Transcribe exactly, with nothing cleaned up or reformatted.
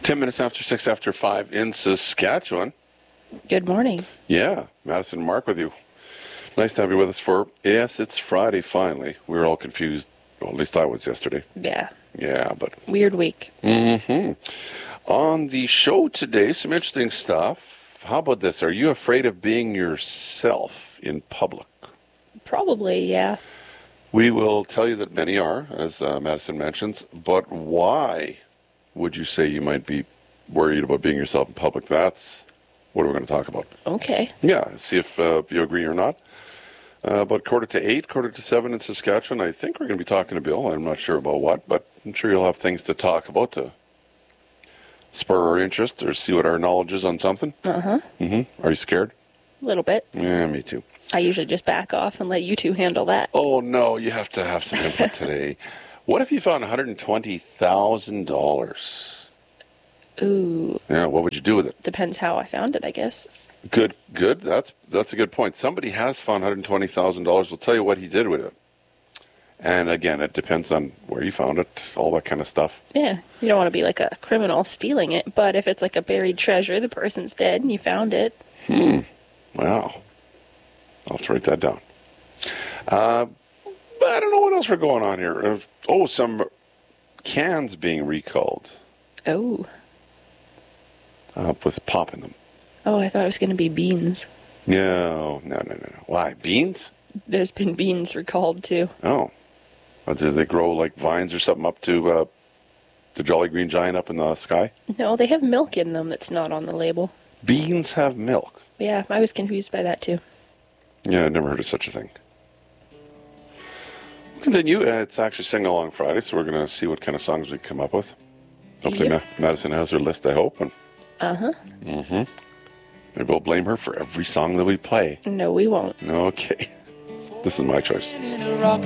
Ten minutes after six after five in Saskatchewan. Good morning. Yeah, Madison and Mark with you. Nice to have you with us for, yes, it's Friday finally. We were all confused. Well, at least I was yesterday. Yeah. Yeah, but... Weird week. Mm-hmm. On the show today, some interesting stuff. How about this? Are you afraid of being yourself in public? Probably, yeah. We will tell you that many are, as uh, Madison mentions, but why would you say you might be worried about being yourself in public? That's what we're going to talk about. Okay. Yeah, see if, uh, if you agree or not. Uh, about quarter to eight, quarter to seven in Saskatchewan, I think we're going to be talking to Bill. I'm not sure about what, but I'm sure you'll have things to talk about to spur our interest or see what our knowledge is on something. Uh-huh. Mm-hmm. Are you scared? A little bit. Yeah, me too. I usually just back off and let you two handle that. Oh, no, you have to have some input today. What if you found one hundred twenty thousand dollars? Ooh. Yeah, what would you do with it? Depends how I found it, I guess. Good, good. That's that's a good point. Somebody has found one hundred twenty thousand dollars. We'll tell you what he did with it. And again, it depends on where you found it, all that kind of stuff. Yeah. You don't want to be like a criminal stealing it, but if it's like a buried treasure, the person's dead and you found it. Hmm. Wow. I'll have to write that down. Uh, but I don't know what else we're going on here. Uh, oh, some cans being recalled. Oh. Uh, with pop in them. Oh, I thought it was going to be beans. No, no, no, no, no. Why? Beans? There's been beans recalled, too. Oh. Uh, do they grow like vines or something up to uh, the Jolly Green Giant up in the sky? No, they have milk in them that's not on the label. Beans have milk? Yeah, I was confused by that, too. Yeah, I've never heard of such a thing. We'll continue. Uh, it's actually Sing Along Friday, so we're going to see what kind of songs we come up with. Hopefully Yep. Ma- Madison has her list, I hope. And Uh-huh. mm-hmm. Maybe we'll blame her for every song that we play. No, we won't. Okay. This is my choice.